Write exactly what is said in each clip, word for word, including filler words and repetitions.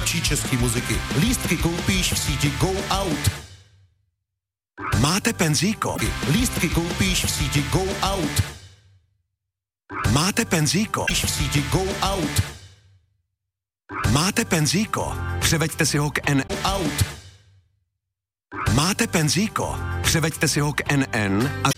nejlepší české muziky. Lístky koupíš v síti Go Out. Máte penzíko? Lístky koupíš v síti Go Out. Máte penzíko? V síti Go Out. Máte penzíko? Převeďte si ho k N Out. Máte penzíko? Převeďte si ho k N N a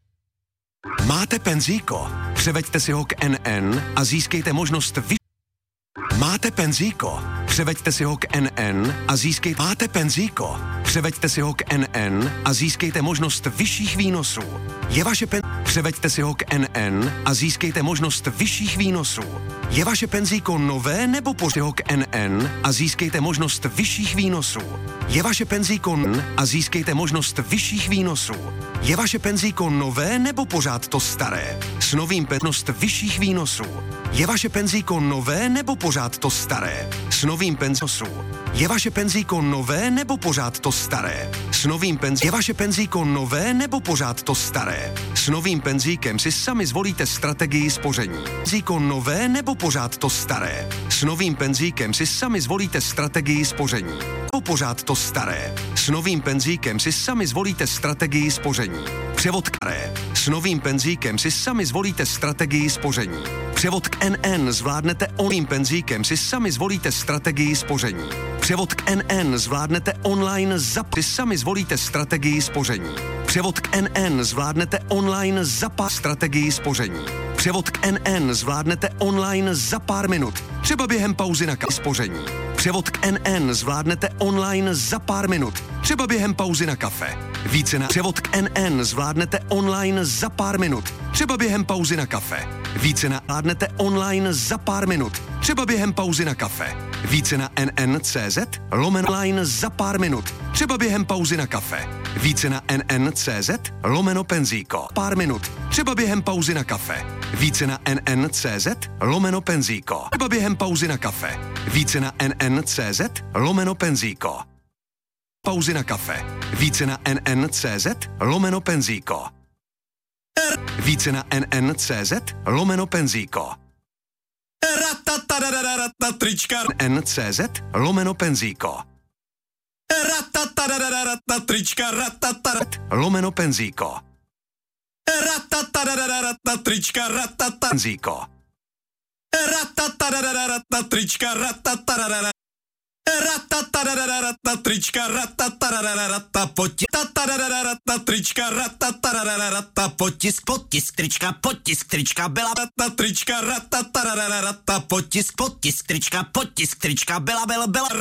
Máte penzíko? Převeďte si ho k N N a získejte možnost vy... Máte penzíko? Převeďte si ho k N N a získejte... Máte penzíko? Převeďte si ho k N N a získejte možnost vyšších výnosů. Je vaše pen... Převeďte si ho k N N a získejte možnost vyšších výnosů. Je vaše penzíko nové nebo pořiďte ho k N N a získejte možnost vyšších výnosů. Je vaše penzíko n a získejte možnost vyšších výnosů. Je vaše penzíko nové nebo pořád to staré? S novým penznost vyšších výnosů. Je vaše penzíko nové nebo pořád to staré? S novým penzosů. Je vaše penzíko nové nebo pořád to staré? S novým penzí... Je vaše penzíko nové nebo pořád to staré? S novým penzíkem si sami zvolíte strategii spoření. Penzíko nové nebo pořád to staré? S novým penzíkem si sami zvolíte strategii spoření. Nebo pořád to staré? S novým penzíkem si sami zvolíte strategii spoření. Převod k R. S novým penzíkem si sami zvolíte strategii spoření. Převod k N N zvládnete oným penzíkem si sami zvolíte strategii spoření. Převod k N N zvládnete online za si sami zvolíte strategii spoření. Převod k N N zvládnete online za pár strategii spoření. Převod k N N zvládnete online za pár minut, třeba během pauzy na kafe spoření. Převod k N N zvládnete online za pár minut, třeba během pauzy na kafe. Více na převod k N N zvládnete online za pár minut, třeba během pauzy na kafe. Více na zvládnete online za pár minut, třeba během pauzy na kafe. Více na N N tečka cé zet lomeno online za pár minut, třeba během pauzy na kafe. Více na N N tečka cé zet lomeno penzíko. Pár minut, třeba během pauzy na kafe. Více na N N tečka cé zet lomeno penzíko. Třeba během pauzy na kafe. Více na N N tečka cé zet lomeno penzíko. Pauzy na kafe. Více na N N tečka cé zet lomeno penzíko. Více na N N tečka cé zet lomeno penzíko. Trička. N N tečka cé zet lomeno penzíko. Trička. Lomeno penzíko. Trička. Penzíko. Trička. Trička. Trička. Potisk, potisk, trička, potisk, trička, byla trička, potisk, potisk, trička, potisk, trička, byla, byla, byla,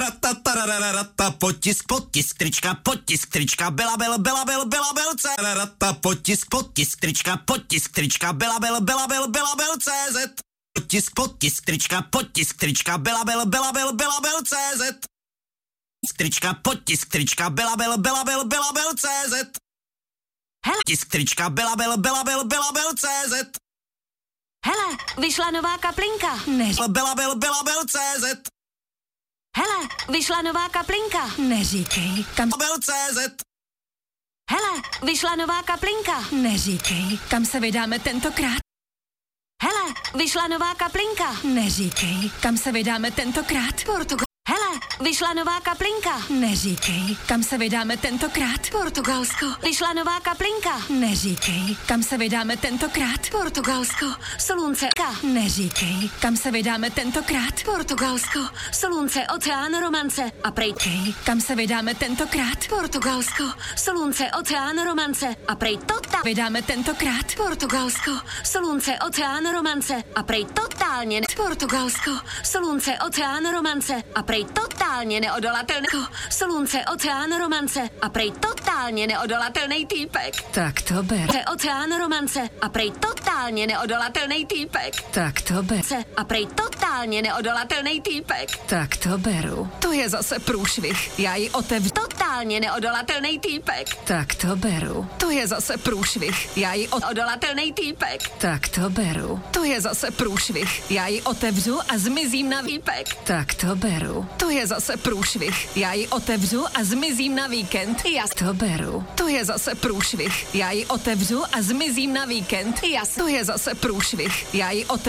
potisk, potisk, trička, potisk, trička, byla, byla, byla, byla, byla, belce, potisk, potisk, trička, potisk, trička, byla, byla, byla, byla, byla, belce, zet. Potisk, potisk, trička, potisk, trička, byla, byla, byla, byla, byla, byla, cé zet. Trička, potisk, trička, byla, byla, byla, byla, byla, byla, cé zet. Hele. Tisk, trička, byla, byla, byla, byla, byla, byla, cé zet. Hele, vyšla nová kaplinka. Neříkej. Byla, byla, byla, byla, cé zet. Hele, vyšla nová kaplinka. Neříkej, kam... Byl cé zet. Hele, vyšla nová kaplinka. Neříkej, kam se vydáme tentokrát. Hele, vyšla nová kaplinka. Neříkej, kam se vydáme tentokrát. Portugal. Hele, vyšla nová kaplinka. Neříkej, kam se vydáme tentokrát. Portugalsko. Vyšla nová kaplinka. Neříkej, kam se vydáme tentokrát. Portugalsko. Solunce. Neříkej, kam se vydáme tentokrát. Portugalsko. Solunce, oceán, romance. A prejkej, kam se vydáme tentokrát. Portugalsko. Solunce, oceán, romance. A prej totál. Vydáme tentokrát. Portugalsko. Solunce, oceán, romance. A prej totálně. Portugalsko. Solunce, oceán, romance. A prej totálně neodolatelný. Solunce, oceán, romance. A prej totálně neodolatelný týpek. Tak to ber. Oceán, romance. A prej totálně neodolatelný týpek. Tak to ber. A prej totálně neodolatelný týpek. Tak to beru. To je zase průšvih. Já ji otevřu. Totálně neodolatelný týpek. Tak to beru. To je zase průšvih. Já ji od... odolatelný týpek. Tak to beru. To je zase průšvih. Já ji otevřu a zmizím na týpek. Tak to beru. To je zase průšvih. Já ji otevřu a zmizím na víkend. Já to beru. To je zase průšvih. Já ji otevřu a zmizím na víkend. Já to je zase průšvih. Já ji otevřu